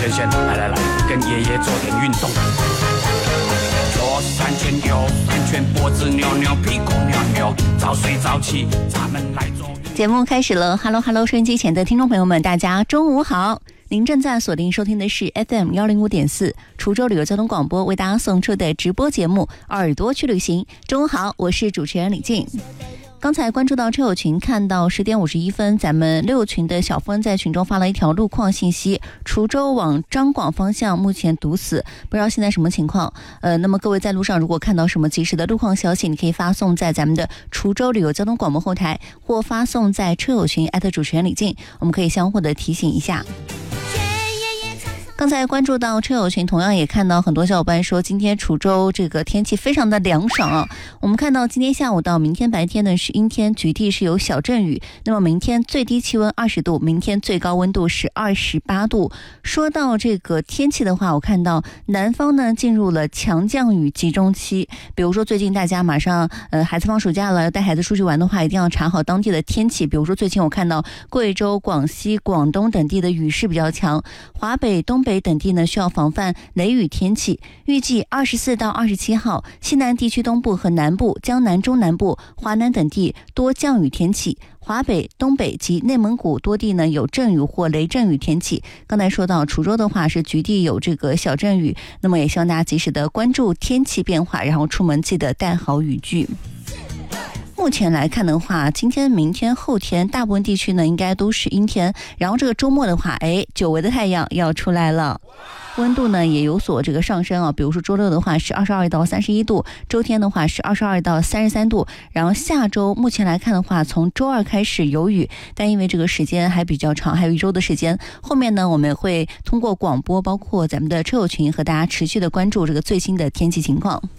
先先，来，跟爷爷做点运动。左3圈，右3圈，脖子扭扭，屁股扭扭，早睡早起，咱们来做。 节目开始了 ，Hello， 收音机前的听众朋友们，大家中午好。您正在锁定收听的是 FM 105.4滁州旅游交通广播为大家送出的直播节目《耳朵去旅行》。中午好，我是主持人李静。刚才关注到车友群，看到10点51分，咱们6群的小峰在群中发了一条路况信息：滁州往张广方向目前堵死，不知道现在什么情况。那么各位在路上如果看到什么及时的路况消息，你可以发送在咱们的滁州旅游交通广播后台，或发送在车友群@主持人李静，我们可以相互的提醒一下。刚才关注到车友群，同样也看到很多小伙伴说今天滁州这个天气非常的凉爽啊。我们看到今天下午到明天白天呢是阴天，局地是有小阵雨。那么明天最低气温20度，明天最高温度是28度。说到这个天气的话，我看到南方呢进入了强降雨集中期。比如说最近大家马上孩子放暑假了，带孩子出去玩的话，一定要查好当地的天气。比如说最近我看到贵州、广西、广东等地的雨势比较强，华北、东北等地呢需要防范雷雨天气。预计24到27号，西南地区东部和南部、江南中南部、华南等地多降雨天气。华北、东北及内蒙古多地呢有阵雨或雷阵雨天气。刚才说到滁州的话是局地有这个小阵雨，那么也希望大家及时的关注天气变化，然后出门记得带好雨具。目前来看的话，今天、明天、后天大部分地区呢应该都是阴天，然后这个周末的话，久违的太阳要出来了。温度呢也有所这个上升啊，比如说周六的话是22到31度，周天的话是22到33度，然后下周目前来看的话，从周二开始有雨，但因为这个时间还比较长，还有1周的时间，后面呢我们会通过广播，包括咱们的车友群和大家持续的关注这个最新的天气情况。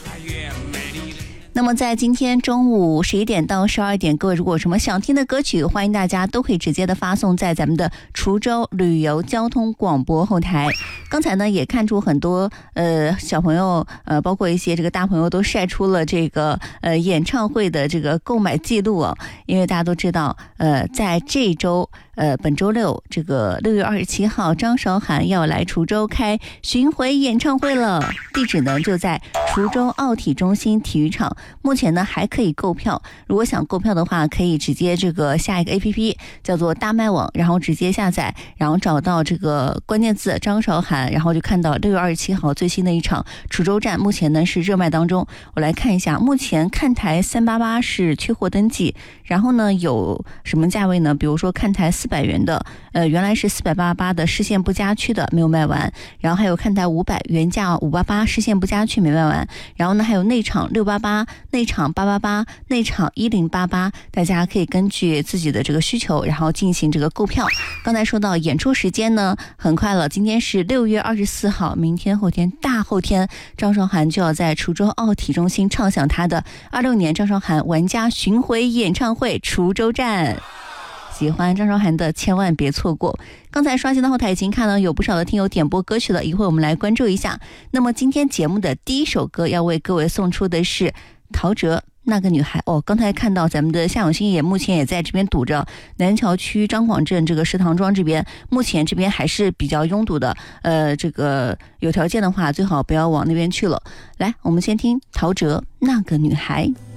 那么在今天中午11点到12点，各位如果有什么想听的歌曲，欢迎大家都可以直接的发送在咱们的滁州旅游交通广播后台。刚才呢也看出很多小朋友包括一些这个大朋友都晒出了这个演唱会的这个购买记录啊，因为大家都知道在这周本周六这个6月27号，张韶涵要来滁州开巡回演唱会了。地址呢就在滁州奥体中心体育场。目前呢还可以购票，如果想购票的话，可以直接这个下一个 APP 叫做大麦网，然后直接下载，然后找到这个关键字张韶涵，然后就看到6月27号最新的一场滁州站，目前呢是热卖当中。我来看一下，目前看台388是缺货登记，然后呢有什么价位呢？比如说看台400元的，原来是488的视线不佳区的没有卖完，然后还有看台500原价588视线不佳区没卖完，然后呢还有内场688、内场888、内场1088，大家可以根据自己的这个需求，然后进行这个购票。刚才说到演出时间呢，很快了，今天是6月24号，明天、后天、大后天，张韶涵就要在滁州奥体中心唱响她的26年张韶涵玩家巡回演唱会滁州站。喜欢张韶涵的千万别错过。刚才刷新的后台已经看到有不少的听友点播歌曲了，一会儿我们来关注一下。那么今天节目的第一首歌要为各位送出的是陶喆那个女孩。刚才看到咱们的夏永新也目前也在这边堵着南桥区张广镇这个石塘庄这边，目前这边还是比较拥堵的。这个有条件的话最好不要往那边去了。来，我们先听陶喆那个女孩。